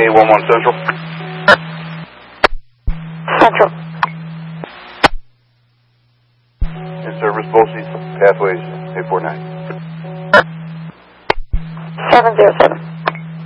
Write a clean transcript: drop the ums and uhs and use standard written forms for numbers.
811 Central. Central. In service, BOCES, pathways, 849. 707.